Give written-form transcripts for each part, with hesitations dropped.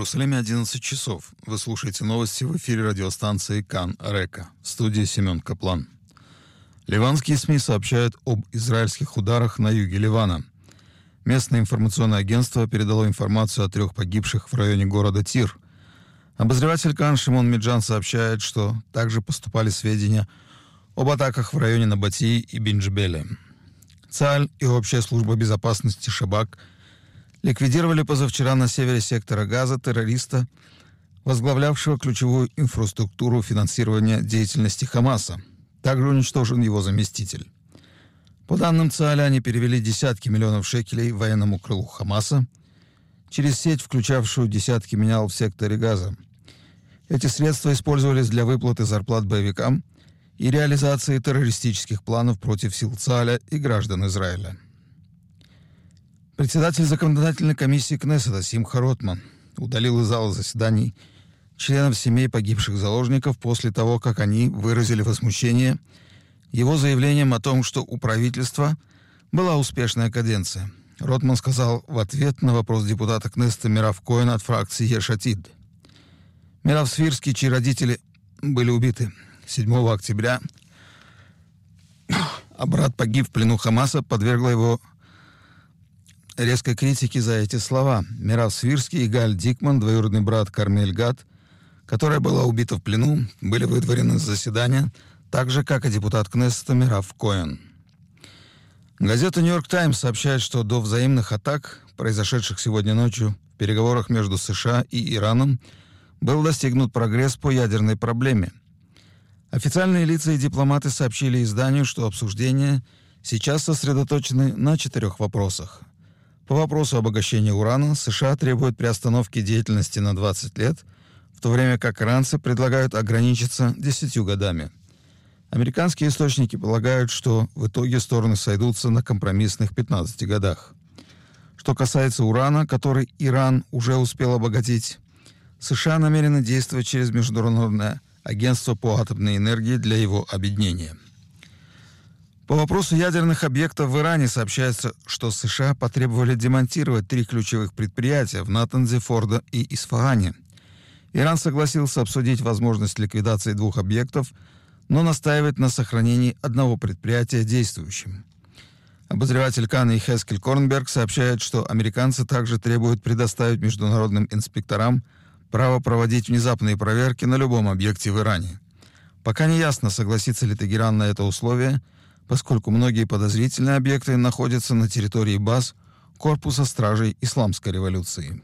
Иерусалиме 11 часов. Вы слушаете новости в эфире радиостанции Кан Река. В студии Семен Каплан. Ливанские СМИ сообщают об израильских ударах на юге Ливана. Местное информационное агентство передало информацию о 3 погибших в районе города Тир. Обозреватель Кан Шимон Меджан сообщает, что также поступали сведения об атаках в районе Набатии и Бинджбеля. ЦАЛЬ и Общая служба безопасности Шабак ликвидировали позавчера на севере сектора Газа террориста, возглавлявшего ключевую инфраструктуру финансирования деятельности Хамаса. Также уничтожен его заместитель. По данным ЦАЛЯ, они перевели десятки миллионов шекелей военному крылу Хамаса через сеть, включавшую десятки менял в секторе Газа. Эти средства использовались для выплаты зарплат боевикам и реализации террористических планов против сил ЦАЛЯ и граждан Израиля. Председатель законодательной комиссии Кнессета Симха Ротман удалил из зала заседаний членов семей погибших заложников после того, как они выразили возмущение его заявлением о том, что у правительства была успешная каденция. Ротман сказал в ответ на вопрос депутата Кнессета Мирав Коэна от фракции Еш Атид. Мирав Свирский, чьи родители были убиты 7 октября, а брат погиб в плену Хамаса, подвергла его резкой критике за эти слова. Мирав Свирский и Галь Дикман, двоюродный брат Кармель Гад, которая была убита в плену, были выдворены с заседания, так же, как и депутат Кнессета Мирав Коэн. Газета «Нью-Йорк Таймс» сообщает, что до взаимных атак, произошедших сегодня ночью в переговорах между США и Ираном, был достигнут прогресс по ядерной проблеме. Официальные лица и дипломаты сообщили изданию, что обсуждения сейчас сосредоточены на 4 вопросах. По вопросу обогащения урана США требуют приостановки деятельности на 20 лет, в то время как иранцы предлагают ограничиться 10 годами. Американские источники полагают, что в итоге стороны сойдутся на компромиссных 15 годах. Что касается урана, который Иран уже успел обогатить, США намерены действовать через Международное агентство по атомной энергии для его объединения. По вопросу ядерных объектов в Иране сообщается, что США потребовали демонтировать 3 ключевых предприятия в Натанзе, Фордо и Исфагане. Иран согласился обсудить возможность ликвидации 2 объектов, но настаивает на сохранении одного предприятия действующим. Обозреватель Кана Хескель Корнберг сообщает, что американцы также требуют предоставить международным инспекторам право проводить внезапные проверки на любом объекте в Иране. Пока не ясно, согласится ли Тегеран на это условие, поскольку многие подозрительные объекты находятся на территории баз Корпуса стражей Исламской революции.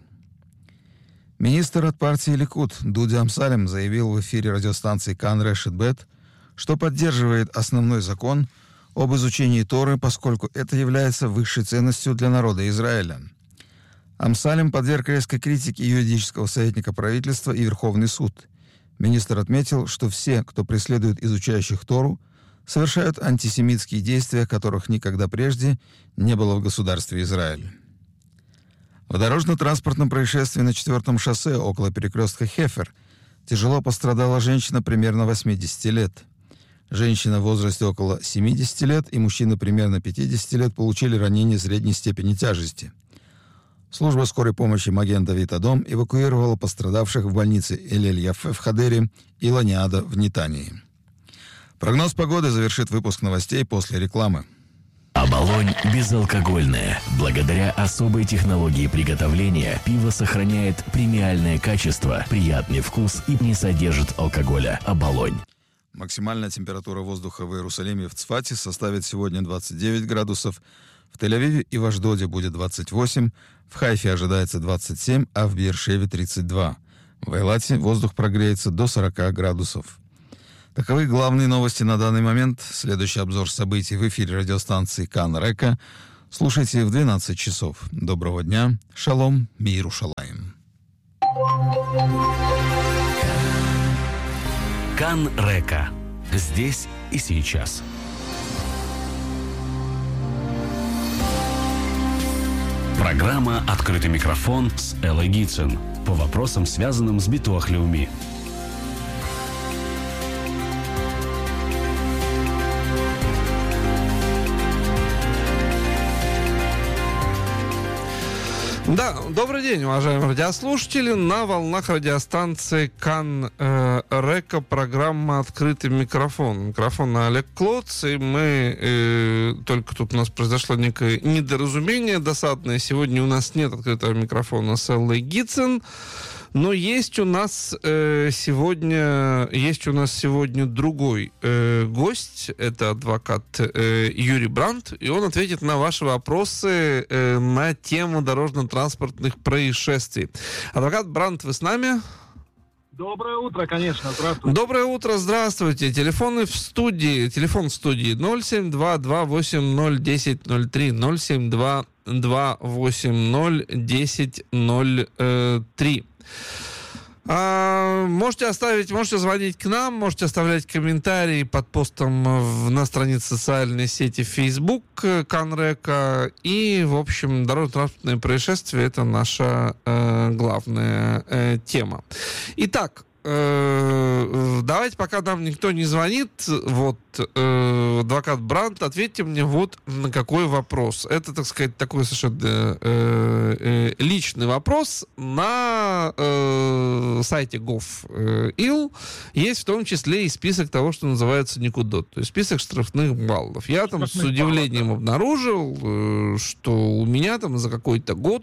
Министр от партии Ликуд Дуди Амсалем заявил в эфире радиостанции Кан Решет Бет, что поддерживает основной закон об изучении Торы, поскольку это является высшей ценностью для народа Израиля. Амсалем подверг резкой критике юридического советника правительства и Верховный суд. Министр отметил, что все, кто преследует изучающих Тору, совершают антисемитские действия, которых никогда прежде не было в государстве Израиль. В дорожно-транспортном происшествии на 4-м шоссе около перекрестка Хефер тяжело пострадала женщина примерно 80 лет. Женщина в возрасте около 70 лет и мужчина примерно 50 лет получили ранения средней степени тяжести. Служба скорой помощи Маген Давид Адом эвакуировала пострадавших в больнице Эль-Яфе в Хадере и Ланиада в Нетании. Прогноз погоды завершит выпуск новостей после рекламы. Оболонь безалкогольное. Благодаря особой технологии приготовления пиво сохраняет премиальное качество, приятный вкус и не содержит алкоголя. Оболонь. Максимальная температура воздуха в Иерусалиме и в Цфате составит сегодня 29 градусов, в Тель-Авиве и в Ашдоде будет 28, в Хайфе ожидается 27, а в Беэр-Шеве 32. В Эйлате воздух прогреется до 40 градусов. Таковы главные новости на данный момент. Следующий обзор событий в эфире радиостанции Кан Река. Слушайте в 12 часов. Доброго дня. Шалом. Мирушалаим. Кан Река. Здесь и сейчас. Программа «Открытый микрофон» с Элой Гитсон по вопросам, связанным с Битуах Леуми. Добрый день, уважаемые радиослушатели. На волнах радиостанции Кан-Река программа «Открытый микрофон». Микрофон Олег Клоц, и мы... только тут у нас произошло некое недоразумение досадное. Сегодня у нас нет открытого микрофона с Эллой Гитцен. Но есть у нас сегодня другой гость. Это адвокат Юрий Брандт. И он ответит на ваши вопросы на тему дорожно-транспортных происшествий. Адвокат Брандт, вы с нами? Доброе утро, конечно. Здравствуйте. Доброе утро, здравствуйте. Телефон в студии 072-280-1003, 072-280-1003. Можете звонить к нам, можете оставлять комментарии под постом на странице социальной сети Facebook Кан-Река. И, в общем, дорожно-транспортные происшествия — это наша главная тема. Итак, давайте, пока нам никто не звонит, адвокат Брандт, ответьте мне на какой вопрос. Это, так сказать, такой совершенно личный вопрос. На сайте gov.il есть в том числе и список того, что называется Никудот, то есть список штрафных баллов. Я там с удивлением обнаружил, что у меня там за какой-то год,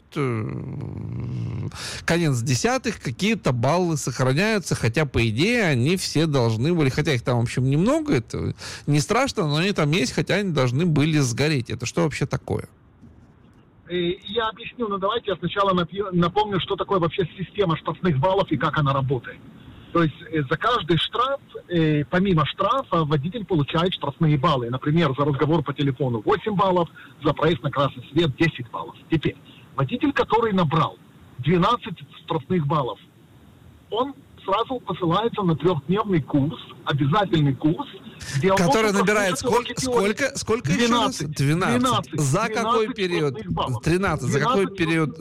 конец десятых, какие-то баллы сохраняются, хотя, по идее, они все должны были, хотя их там, в общем, немного, это не страшно, но они там есть, хотя они должны были сгореть. Это что вообще такое? Я объясню, но давайте я сначала напомню, что такое вообще система штрафных баллов и как она работает. То есть за каждый штраф, помимо штрафа, водитель получает штрафные баллы. Например, за разговор по телефону 8 баллов, за проезд на красный свет 10 баллов. Теперь, водитель, который набрал 12 штрафных баллов, он сразу посылается на 3-дневный курс, обязательный курс, где который набирает сколько 12. 12. За какой период? 13. За какой период?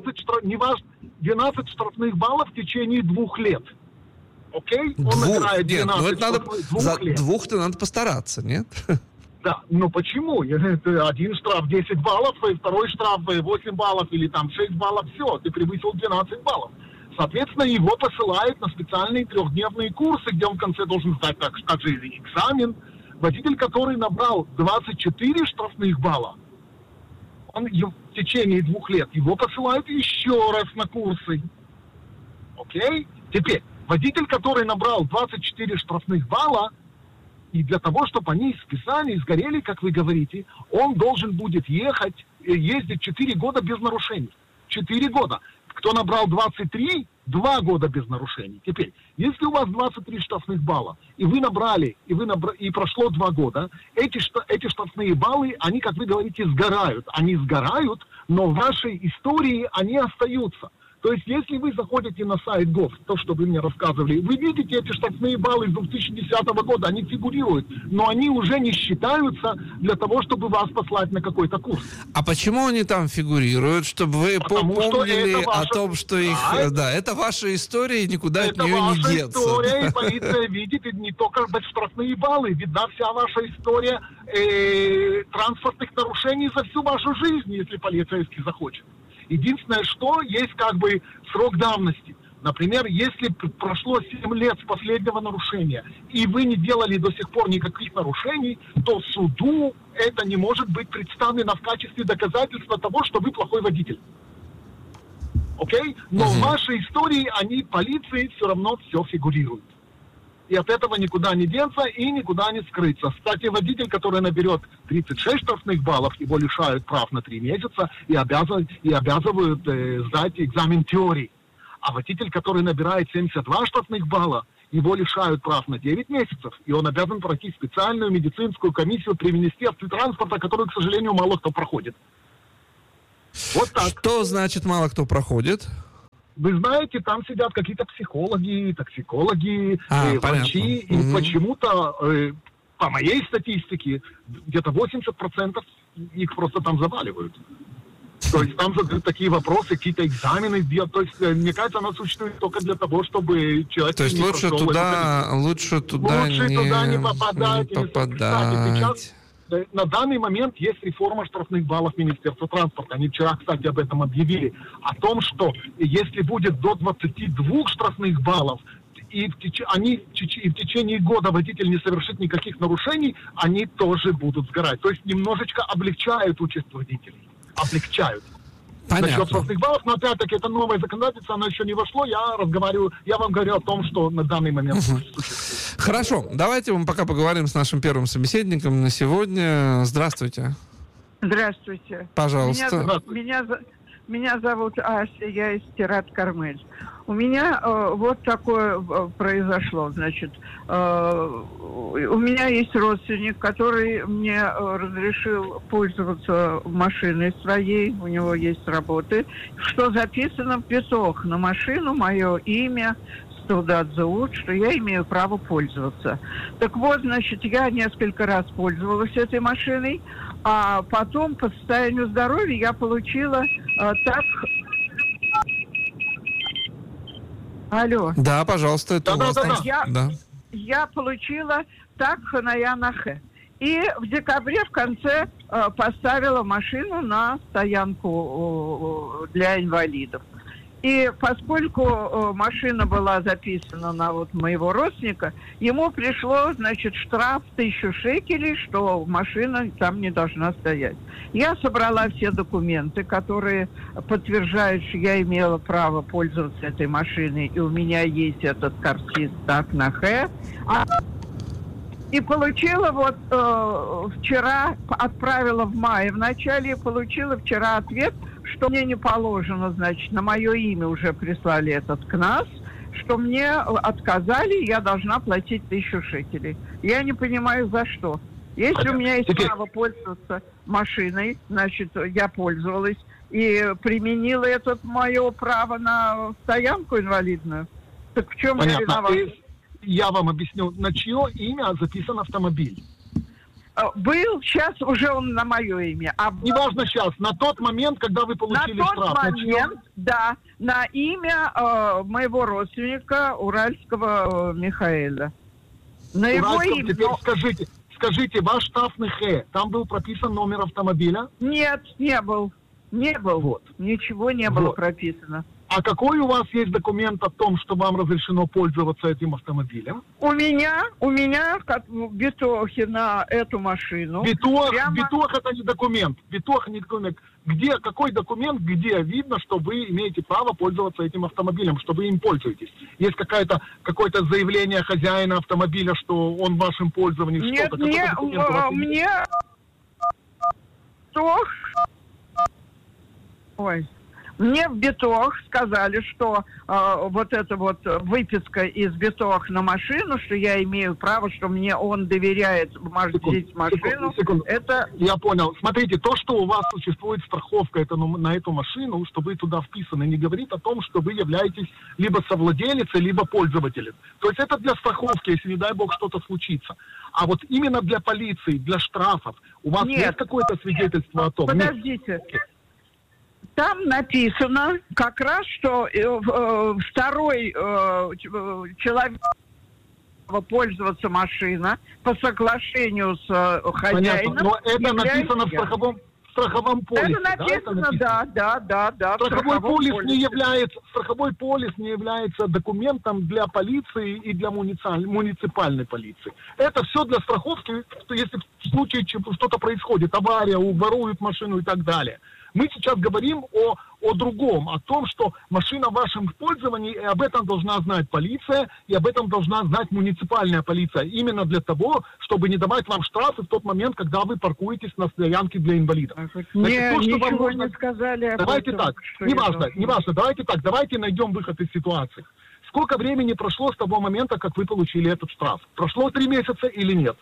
12 штрафных баллов в течение 2 лет. Окей? Он набирает 12 за 2 надо постараться, нет? Да, но почему? Один штраф 10 баллов, второй штраф 8 баллов или там 6 баллов, все, ты превысил 12 баллов. Соответственно, его посылают на специальные 3-дневные курсы, где он в конце должен сдать также экзамен. Водитель, который набрал 24 штрафных балла, он в течение 2 лет, его посылают еще раз на курсы. Окей? Теперь, водитель, который набрал 24 штрафных балла, и для того, чтобы они списали, сгорели, как вы говорите, он должен будет ездить 4 года без нарушений. 4 года. Кто набрал 23, 2 года без нарушений. Теперь, если у вас 23 штрафных балла, и вы набрали, и прошло 2 года, эти штрафные баллы, они, как вы говорите, сгорают. Они сгорают, но в вашей истории они остаются. То есть, если вы заходите на сайт Gov, то, что вы мне рассказывали, вы видите эти штрафные баллы с 2010 года, они фигурируют, но они уже не считаются для того, чтобы вас послать на какой-то курс. А почему они там фигурируют? Чтобы вы помнили о том, что их... Да, это ваша история, и никуда от нее не деться. Это ваша история, и полиция видит, и не только штрафные баллы, видна вся ваша история транспортных нарушений за всю вашу жизнь, если полицейский захочет. Единственное, что есть как бы срок давности. Например, если прошло 7 лет с последнего нарушения, и вы не делали до сих пор никаких нарушений, то суду это не может быть представлено в качестве доказательства того, что вы плохой водитель. Окей? Но в вашей истории полиции все равно все фигурирует. И от этого никуда не деться и никуда не скрыться. Кстати, водитель, который наберет 36 штрафных баллов, его лишают прав на 3 месяца и обязывают сдать экзамен теории. А водитель, который набирает 72 штрафных балла, его лишают прав на 9 месяцев, и он обязан пройти специальную медицинскую комиссию при Министерстве транспорта, которую, к сожалению, мало кто проходит. Вот так. Что значит мало кто проходит? Вы знаете, там сидят какие-то психологи, токсикологи, врачи, и почему-то, по моей статистике, где-то 80% их просто там заваливают. То есть там задают такие вопросы, какие-то экзамены делают. То есть, мне кажется, она существует только для того, чтобы человек... То есть лучше туда не попадать. Кстати, сейчас На данный момент есть реформа штрафных баллов Министерства транспорта. Они вчера, кстати, об этом объявили. О том, что если будет до 22 штрафных баллов, и в течение года водитель не совершит никаких нарушений, они тоже будут сгорать. То есть немножечко облегчают участь водителей. Облегчают. Насчет штрафных баллов, но опять-таки это новое законодательство, оно еще не вошло. Я вам говорю о том, что на данный момент существует. Хорошо, давайте мы пока поговорим с нашим первым собеседником на сегодня. Здравствуйте. Здравствуйте. Пожалуйста. Меня зовут Ася, я из Тират-Кармель. У меня вот такое произошло, значит, у меня есть родственник, который мне разрешил пользоваться машиной своей, у него есть работы, что записано в песок на машину, мое имя, Студадзаут, что я имею право пользоваться. Так вот, значит, я несколько раз пользовалась этой машиной, а потом по состоянию здоровья я получила так... Алло. Да, пожалуйста, это у вас. Я получила так ханая нахэ. И в декабре в конце поставила машину на стоянку для инвалидов. И поскольку машина была записана на вот моего родственника, ему пришло, значит, штраф 1000 шекелей, что машина там не должна стоять. Я собрала все документы, которые подтверждают, что я имела право пользоваться этой машиной, и у меня есть этот картиз так на Х. И получила вот вчера, отправила в мае в начале, и получила вчера ответ, что мне не положено, значит, на мое имя уже прислали этот КНАС, что мне отказали, я должна платить 1000 шекелей. Я не понимаю, за что. Если у меня есть право пользоваться машиной, значит, я пользовалась и применила это мое право на стоянку инвалидную. Так в чем я виновата? Я вам объясню, на чье имя записан автомобиль. Был, сейчас уже он на мое имя. Неважно сейчас, на тот момент, когда вы получили штраф. На тот момент, да, на имя моего родственника Уральского Михаэля. На его имя. Теперь скажите, ваш штрафный Х, там был прописан номер автомобиля? Нет, не был. Не был. Вот. Ничего не было прописано. А какой у вас есть документ о том, что вам разрешено пользоваться этим автомобилем? У меня как в битохе на эту машину. Битох это не документ. Битох не документ. Какой документ, где видно, что вы имеете право пользоваться этим автомобилем, что вы им пользуетесь? Есть какое-то заявление хозяина автомобиля, что он в вашем пользовании? Нет, мне... Мне в Битох сказали, что вот эта вот выписка из Битох на машину, что я имею право, что мне он доверяет возить машину. Секунду. Это... Я понял. Смотрите, то, что у вас существует страховка на эту машину, что вы туда вписаны, не говорит о том, что вы являетесь либо совладелицей, либо пользователем. То есть это для страховки, если, не дай бог, что-то случится. А вот именно для полиции, для штрафов, у вас есть какое-то свидетельство о том? Подождите. Там написано как раз, что второй человек пользоваться машина по соглашению с хозяином. Понятно, но это написано в страховом полисе. Это написано, да. Страховой полис не является документом для полиции и для муниципальной полиции. Это все для страховки, если в случае что-то происходит, авария, воруют машину и так далее. Мы сейчас говорим о другом, о том, что машина в вашем пользовании, и об этом должна знать полиция, и об этом должна знать муниципальная полиция. Именно для того, чтобы не давать вам штрафы в тот момент, когда вы паркуетесь на стоянке для инвалидов. Ничего не сказали. Давайте так, неважно, давайте найдем выход из ситуации. Сколько времени прошло с того момента, как вы получили этот штраф? Прошло 3 месяца или нет?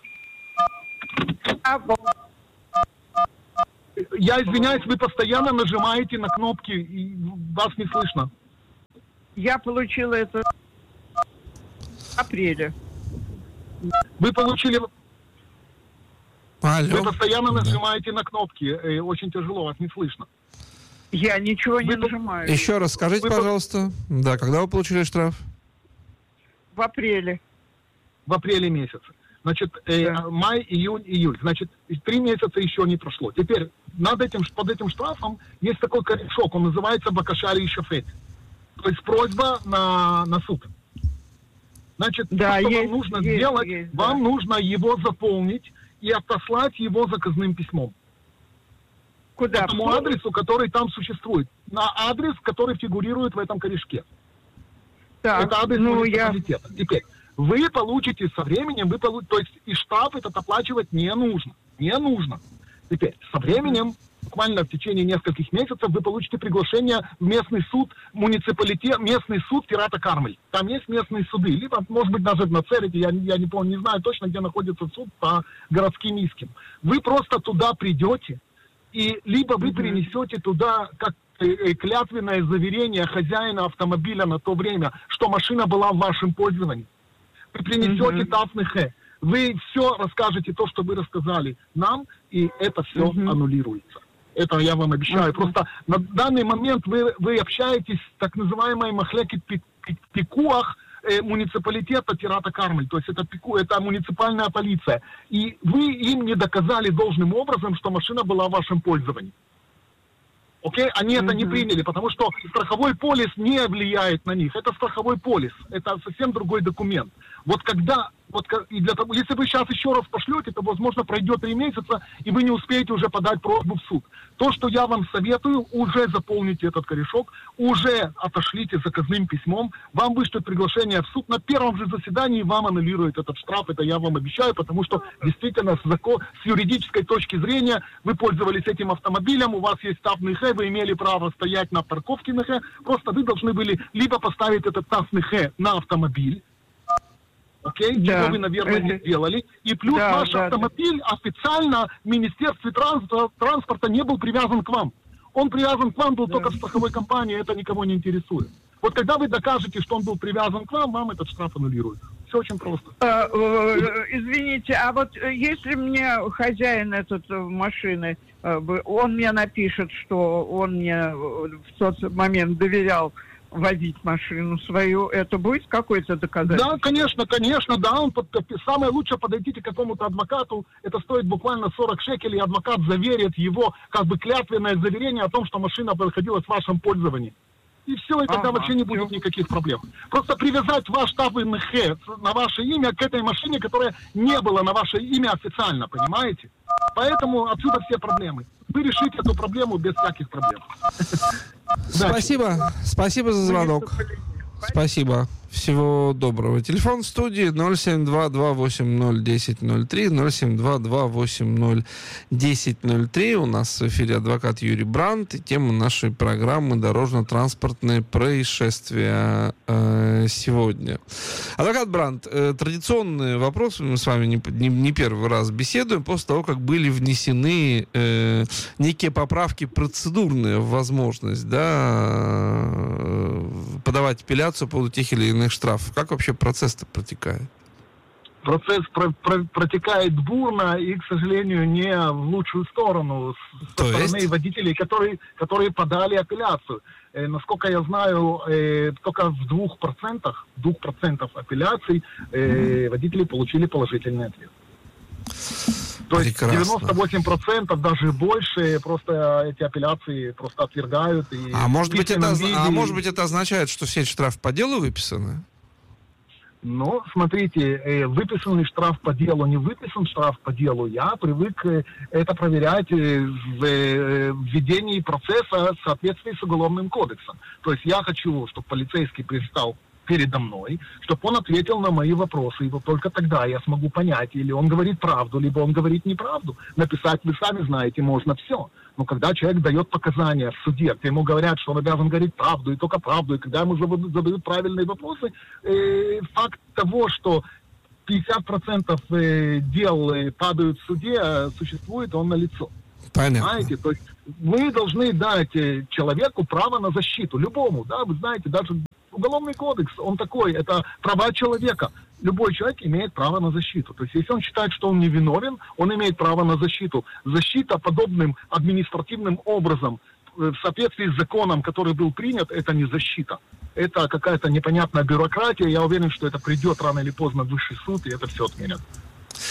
Я извиняюсь, вы постоянно нажимаете на кнопки, и вас не слышно. Я получила это в апреле. Вы получили... Алло. Вы постоянно нажимаете на кнопки, очень тяжело, вас не слышно. Я ничего не нажимаю. Еще раз скажите, пожалуйста. Да, когда вы получили штраф? В апреле. В апреле месяце. Значит, май, июнь, июль. Значит, 3 месяца еще не прошло. Теперь под этим штрафом есть такой корешок, он называется бакашари и шафет. То есть просьба на суд. Значит, да, что есть, вам нужно есть, сделать, есть, вам нужно его заполнить и отослать его заказным письмом. Куда? По тому адресу, который там существует. На адрес, который фигурирует в этом корешке. Так, это адрес муниципалитета. Теперь, вы получите со временем, то есть и штраф этот оплачивать не нужно. Не нужно. Теперь, со временем, буквально в течение нескольких месяцев, вы получите приглашение в местный суд, муниципалитет, местный суд Тирата-Кармель. Там есть местные суды. Либо, может быть, даже в Нацерете, я не помню, не знаю точно, где находится суд по городским искам. Вы просто туда придете, и либо вы перенесете туда, как клятвенное заверение хозяина автомобиля на то время, что машина была в вашем пользовании. Вы принесете ТАФ-НХ. Вы все расскажете, то, что вы рассказали нам, и это все аннулируется. Это я вам обещаю. Просто на данный момент вы общаетесь с так называемой махлеки пикуах муниципалитета Тирата-Кармель. То есть это муниципальная полиция. И вы им не доказали должным образом, что машина была в вашем пользовании. Окей? Они это не приняли, потому что страховой полис не влияет на них. Это страховой полис. Это совсем другой документ. Если вы сейчас еще раз пошлете, то, возможно, пройдет 3 месяца, и вы не успеете уже подать просьбу в суд. То, что я вам советую, уже заполните этот корешок, уже отошлите заказным письмом, вам вышлют приглашение в суд, на первом же заседании вам аннулируют этот штраф, это я вам обещаю, потому что действительно с юридической точки зрения вы пользовались этим автомобилем, у вас есть ТАФ-НХ, вы имели право стоять на парковке НХ, просто вы должны были либо поставить этот ТАФ-НХ на автомобиль, окей, чего вы, наверное, не сделали. И плюс ваш автомобиль официально в Министерстве транспорта не был привязан к вам. Он привязан к вам был только в страховой компании, это никого не интересует. Вот когда вы докажете, что он был привязан к вам этот штраф аннулируют. Все очень просто. Извините, а вот если мне хозяин этот машины, он мне напишет, что он мне в тот момент доверял водить машину свою, это будет какое-то доказательство? Да, конечно, да. Самое лучшее подойдите к какому-то адвокату, это стоит буквально 40 шекелей, и адвокат заверит его, как бы клятвенное заверение о том, что машина находилась в вашем пользовании. И все, и тогда вообще не будет никаких проблем. Просто привязать ваш ТАФ-НХ на ваше имя к этой машине, которая не была на ваше имя официально, понимаете? Поэтому отсюда все проблемы. Вы решите эту проблему без всяких проблем. Спасибо. Спасибо за звонок. Спасибо. Всего доброго. Телефон в студии 072-280-1003, 072-280-1003. У нас в эфире адвокат Юрий Брандт. И тема нашей программы «Дорожно-транспортные происшествия» сегодня. Адвокат Брандт, традиционный вопрос. Мы с вами не первый раз беседуем. После того, как были внесены некие поправки процедурные в возможность подавать апелляцию по поводу тех или иных штрафов. Как вообще процесс-то протекает? Процесс протекает бурно и, к сожалению, не в лучшую сторону со стороны водителей, которые подали апелляцию. Насколько я знаю, только в 2% апелляций водители получили положительный ответ. То есть 98%, даже больше, просто эти апелляции просто отвергают. И может быть, это означает, что все штрафы по делу выписаны? Ну, смотрите, выписанный штраф по делу, не выписан штраф по делу, я привык это проверять в введении процесса в соответствии с Уголовным кодексом. То есть я хочу, чтобы полицейский предстал передо мной, чтобы он ответил на мои вопросы, и вот только тогда я смогу понять, или он говорит правду, либо он говорит неправду. Написать, вы сами знаете, можно все. Но когда человек дает показания в суде, где ему говорят, что он обязан говорить правду, и только правду, и когда ему задают правильные вопросы, факт того, что 50% дел падают в суде, существует, он налицо. Понятно. Знаете, то есть вы должны дать человеку право на защиту, любому, да, вы знаете, даже Уголовный кодекс, он такой, это права человека. Любой человек имеет право на защиту. То есть, если он считает, что он невиновен, он имеет право на защиту. Защита подобным административным образом, в соответствии с законом, который был принят, это не защита. Это какая-то непонятная бюрократия. Я уверен, что это придет рано или поздно в высший суд, и это все отменят.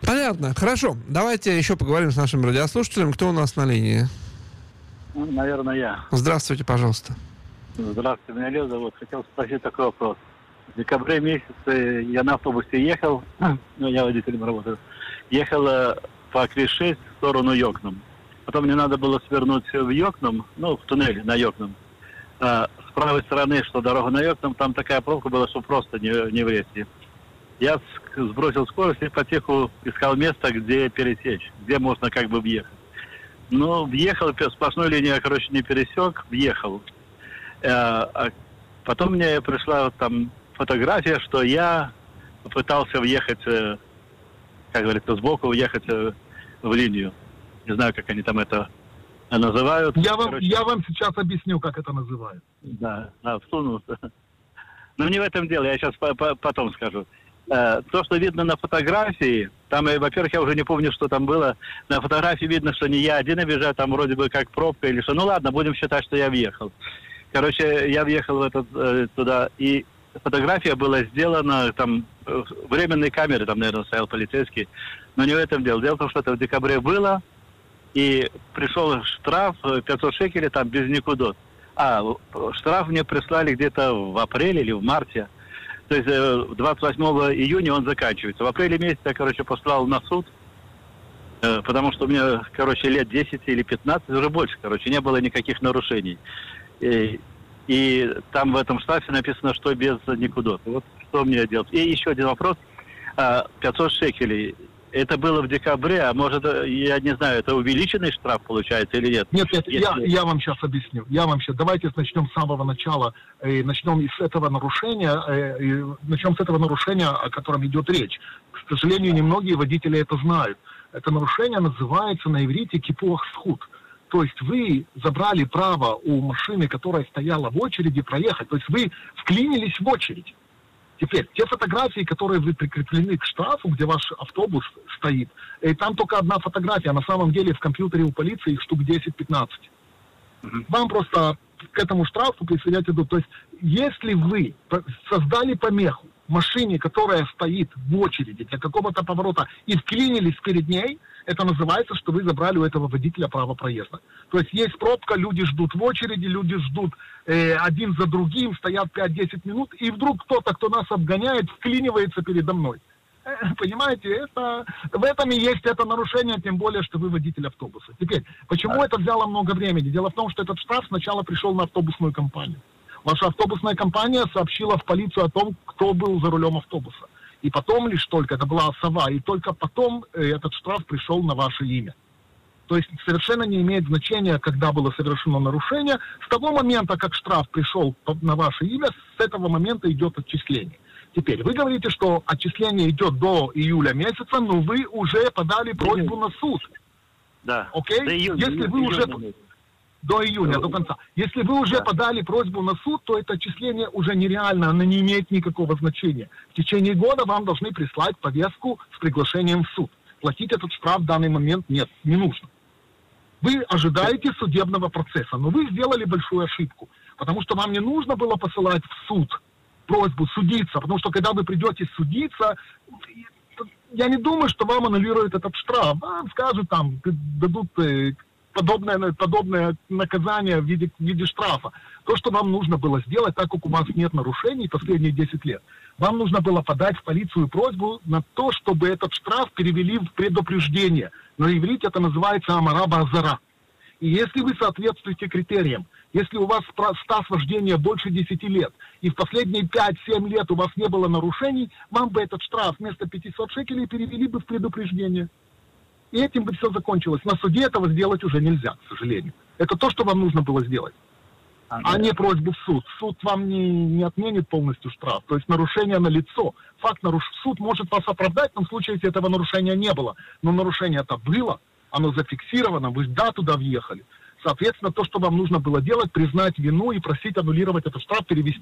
Понятно. Хорошо. Давайте еще поговорим с нашим радиослушателем. Кто у нас на линии? Наверное, я. Здравствуйте, пожалуйста. Здравствуйте, меня Лев зовут. Хотел спросить такой вопрос. В декабре месяце я на автобусе ехал, я водителем работаю, ехал по Криш-6 в сторону Йокном. Потом мне надо было свернуть в Йокном, в туннель на Йокном. С правой стороны, что дорога на Йокном, там такая пробка была, что просто не влезти. Я сбросил скорость и потиху искал место, где пересечь, где можно как бы въехать. Въехал, сплошной линии я, не пересек, въехал. А потом мне пришла там фотография, что я пытался въехать, как говорится, сбоку въехать в линию. Не знаю, как они там это называют. Я вам сейчас объясню, как это называют. Да, всунулся. Но не в этом дело, я сейчас потом скажу. То, что видно на фотографии, там, во-первых, я уже не помню, что там было. На фотографии видно, что не я один объезжаю, там вроде бы как пробка или что. Ладно, будем считать, что я въехал. Я въехал туда, и фотография была сделана, там, временной камерой, там, наверное, стоял полицейский. Но не в этом дело. Дело в том, что это в декабре было, и пришел штраф 500 шекелей, там, без никуда. Штраф мне прислали где-то в апреле или в марте. То есть 28 июня он заканчивается. В апреле месяце я, послал на суд, потому что у меня, лет 10 или 15, уже больше, не было никаких нарушений. И там в этом штрафе написано, что без никуда. Вот что мне делать. И еще один вопрос. 500 шекелей. Это было в декабре, а может, я не знаю, это увеличенный штраф получается или нет? Нет, я вам сейчас объясню. Давайте начнем с самого начала, начнем с этого нарушения, о котором идет речь. К сожалению, немногие водители это знают. Это нарушение называется на иврите кипуах зхут. То есть вы забрали право у машины, которая стояла в очереди, проехать. То есть вы вклинились в очередь. Теперь, те фотографии, которые вы прикреплены к штрафу, где ваш автобус стоит, и там только одна фотография, на самом деле в компьютере у полиции их штук 10-15. Вам просто к этому штрафу присоединяйте. То есть, если вы создали помеху машине, которая стоит в очереди для какого-то поворота, и вклинились перед ней, это называется, что вы забрали у этого водителя право проезда. То есть пробка, люди ждут в очереди, люди ждут один за другим, стоят 5-10 минут, и вдруг кто-то, кто нас обгоняет, вклинивается передо мной. Понимаете, в этом и есть это нарушение, тем более, что вы водитель автобуса. Теперь, почему это взяло много времени? Дело в том, что этот штраф сначала пришел на автобусную компанию. Ваша автобусная компания сообщила в полицию о том, кто был за рулем автобуса. И потом лишь только, это была сова, и только потом этот штраф пришел на ваше имя. То есть совершенно не имеет значения, когда было совершено нарушение. С того момента, как штраф пришел на ваше имя, с этого момента идет отчисление. Теперь, вы говорите, что отчисление идет до июля месяца, но вы уже подали просьбу на суд. Да. Окей? Если вы уже... До июня, до конца. Если вы уже подали просьбу на суд, то это отчисление уже нереально, оно не имеет никакого значения. В течение года вам должны прислать повестку с приглашением в суд. Платить этот штраф в данный момент нет, не нужно. Вы ожидаете судебного процесса, но вы сделали большую ошибку, потому что вам не нужно было посылать в суд просьбу судиться, потому что когда вы придете судиться, я не думаю, что вам аннулируют этот штраф. Вам скажут, там, дадут... подобное наказание в виде штрафа. То, что вам нужно было сделать, так как у вас нет нарушений последние 10 лет, вам нужно было подать в полицию просьбу на то, чтобы этот штраф перевели в предупреждение. На иврите это называется амара базара. И если вы соответствуете критериям, если у вас стаж вождения больше 10 лет, и в последние 5-7 лет у вас не было нарушений, вам бы этот штраф вместо 500 шекелей перевели бы в предупреждение. И этим бы все закончилось. На суде этого сделать уже нельзя, к сожалению. Это то, что вам нужно было сделать. А не просьбу в суд. Суд вам не отменит полностью штраф. То есть нарушение налицо. Суд может вас оправдать, но в случае, если этого нарушения не было. Но нарушение-то было, оно зафиксировано, вы туда въехали. Соответственно, то, что вам нужно было делать, признать вину и просить аннулировать этот штраф, перевести